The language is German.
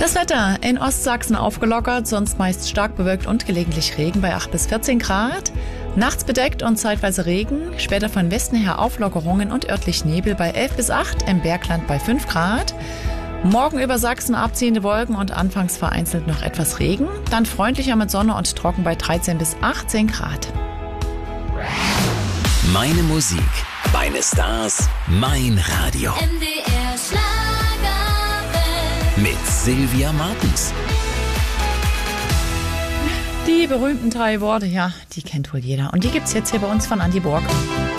Das Wetter in Ostsachsen aufgelockert, sonst meist stark bewölkt und gelegentlich Regen bei 8 bis 14 Grad. Nachts bedeckt und zeitweise Regen, später von Westen her Auflockerungen und örtlich Nebel bei 11 bis 8, im Bergland bei 5 Grad. Morgen über Sachsen abziehende Wolken und anfangs vereinzelt noch etwas Regen. Dann freundlicher mit Sonne und trocken bei 13 bis 18 Grad. Meine Musik, meine Stars, mein Radio. MDR Schlagerwelt. Mit Sylvia Martens. Die berühmten 3 Worte, ja, die kennt wohl jeder. Und die gibt's jetzt hier bei uns von Andy Borg.